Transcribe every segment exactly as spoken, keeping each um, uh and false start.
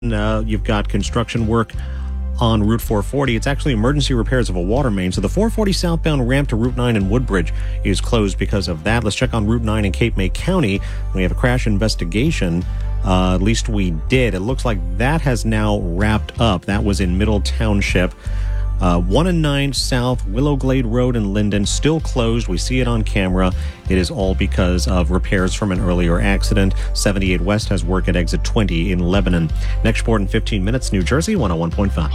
Uh, you've got construction work on Route four forty. It's actually emergency repairs of a water main. So the four forty southbound ramp to Route nine in Woodbridge is closed because of that. Let's check on Route nine in Cape May County. We have a crash investigation. Uh, at least we did. It looks like that has now wrapped up. That was in Middle Township. Uh, one and nine South Willow Glade Road in Linden still closed. We see it on camera. It is all because of repairs from an earlier accident. seventy-eight West has work at exit twenty in Lebanon. Next report in fifteen minutes, New Jersey one oh one point five.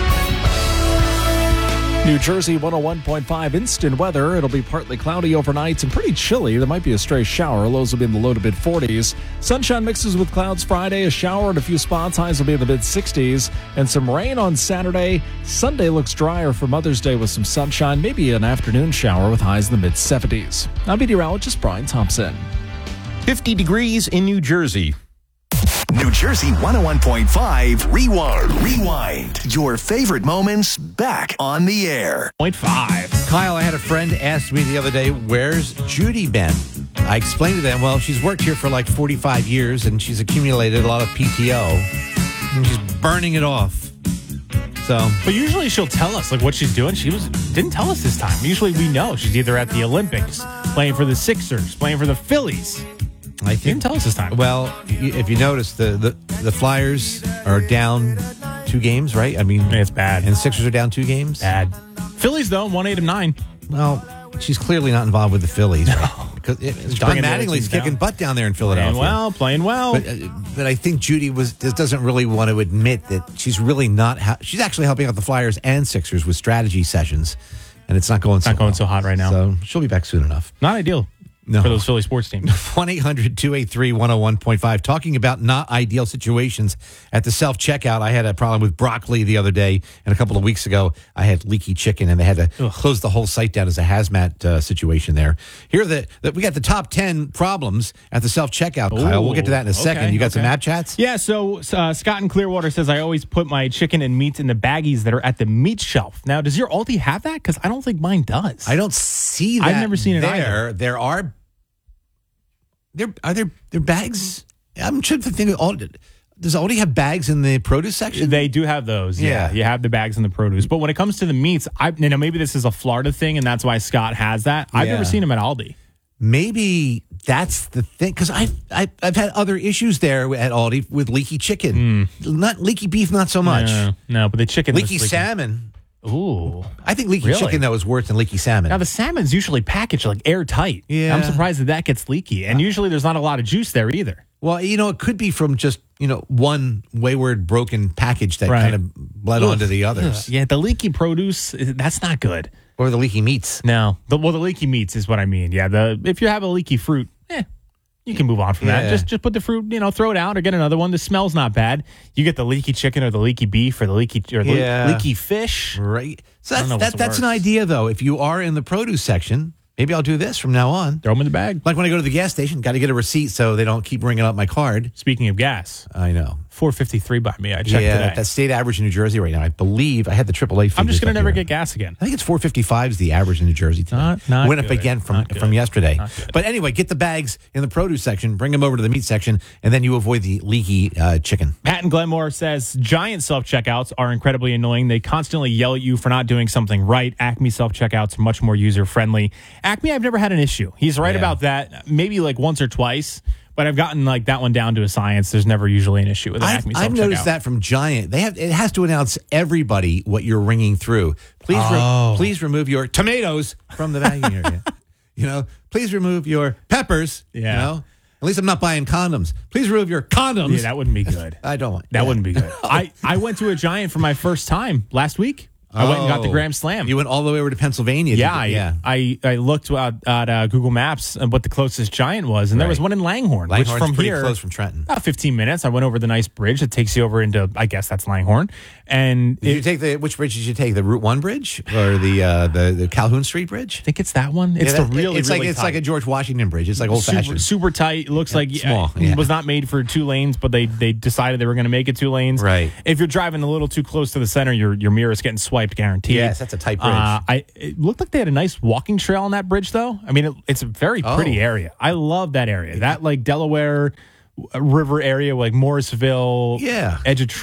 New Jersey one oh one point five instant weather. It'll be partly cloudy overnight and pretty chilly. There might be a stray shower. Lows will be in the low to mid forties. Sunshine mixes with clouds Friday. A shower at a few spots. Highs will be in the mid sixties. And some rain on Saturday. Sunday looks drier for Mother's Day with some sunshine. Maybe an afternoon shower with highs in the mid seventies. I'm meteorologist Brian Thompson. fifty degrees in New Jersey. New Jersey one oh one point five Rewind. Rewind. Your favorite moments back on the air. Point five. Kyle, I had a friend ask me the other day, where's Judy been? I explained to them, well, she's worked here for like forty-five years and she's accumulated a lot of P T O and she's burning it off. So, but usually she'll tell us like what she's doing. She was didn't tell us this time. Usually we know she's either at the Olympics, playing for the Sixers, playing for the Phillies. I think, didn't tell us this time. Well, if you notice, the, the, the Flyers are down two games, right? I mean, it's bad. And the Sixers are down two games? Bad. Phillies, though, one eight and nine. Well, she's clearly not involved with the Phillies. No. Right? Because it, Don Mattingly's kicking down. butt down there in Philadelphia. Playing well, playing well. But, uh, but I think Judy was doesn't really want to admit that she's really not. Ha- she's actually helping out the Flyers and Sixers with strategy sessions, and it's not going. It's so not going well. so hot right now. So she'll be back soon enough. Not ideal. No. For those Philly sports teams. one eight hundred two eight three one oh one point five. Talking about not ideal situations at the self-checkout. I had a problem with broccoli the other day, and a couple of weeks ago, I had leaky chicken, and they had to Ugh. close the whole site down as a hazmat uh, situation there. Here are the, the, we got the top ten problems at the self-checkout, Kyle. Ooh, we'll get to that in a second. Okay, you got okay. some app chats? Yeah, so uh, Scott in Clearwater says, I always put my chicken and meats in the baggies that are at the meat shelf. Now, does your Aldi have that? Because I don't think mine does. I don't see that I've never seen it there. either. There are... There are there there bags? I'm trying to think of all. Does Aldi have bags in the produce section? They do have those. Yeah. yeah, you have the bags in the produce. But when it comes to the meats, I you know maybe this is a Florida thing, and that's why Scott has that. I've yeah. never seen them at Aldi. Maybe that's the thing, because I've, I've I've had other issues there at Aldi with leaky chicken, mm. not leaky beef, not so much. No, no but the chicken, leaky, leaky salmon. Ooh, I think leaky really? chicken though is worse than leaky salmon. Now the salmon's usually packaged like airtight. Yeah, I'm surprised that that gets leaky, and usually there's not a lot of juice there either. Well, you know, it could be from just you know one wayward broken package that right. kind of bled Ugh. onto the others. Yeah, the leaky produce, that's not good. Or the leaky meats. No, the, well, the leaky meats is what I mean. Yeah, the if you have a leaky fruit, eh. You can move on from yeah. that. Just just put the fruit, you know, throw it out or get another one. The smell's not bad. You get the leaky chicken or the leaky beef or the leaky or the yeah. leaky fish. Right. So that's that, that's an idea, though. If you are in the produce section, maybe I'll do this from now on. Throw them in the bag. Like when I go to the gas station, got to get a receipt so they don't keep ringing up my card. Speaking of gas. I know. four fifty-three by me. I checked yeah, today. That's state average in New Jersey right now. I believe I had the triple A figures. I'm just going to never here. get gas again. I think it's four fifty-five is the average in New Jersey today. Not, not Went good. up again from, from yesterday. Not but anyway, get the bags in the produce section, bring them over to the meat section, and then you avoid the leaky uh, chicken. Pat in Glenmore says, giant self-checkouts are incredibly annoying. They constantly yell at you for not doing something right. Acme self-checkouts are much more user-friendly. Acme, I've never had an issue. He's right Yeah. about that. Maybe like once or twice. But I've gotten like that one down to a science. There's never usually an issue with an I've, Acme I've self-checkout. noticed that from Giant. They have it has to announce everybody what you're ringing through. Please, Oh. re- please remove your tomatoes from the bagging area. You know, please remove your peppers. Yeah. You know, at least I'm not buying condoms. Please remove your condoms. Yeah, that wouldn't be good. I don't want That yeah. wouldn't be good. I, I went to a Giant for my first time last week. I went and got the Oh. Grand Slam. You went all the way over to Pennsylvania. yeah, to, I, yeah. I I looked at, at uh, Google Maps and what the closest Giant was, and there Right. was one in Langhorne, Langhorne's which from pretty here, close from Trenton. about fifteen minutes. I went over the nice bridge that takes you over into, I guess that's Langhorne. And Did it, you take the which bridge did you take? The Route One bridge or the uh, the the Calhoun Street Bridge? I think it's that one. It's Yeah, the that- really, It's really like it's tight. like a George Washington Bridge. It's like old super, fashioned. super tight. It looks like small, uh, yeah. It was not made for two lanes, but they they decided they were going to make it two lanes. Right. If you're driving a little too close to the center, your your mirror is getting swiped, guaranteed. Yes, that's a tight bridge. Uh, I it looked like they had a nice walking trail on that bridge, though. I mean, it, it's a very pretty Oh. area. I love that area. That like Delaware, river area like Morrisville, Yeah. Edge of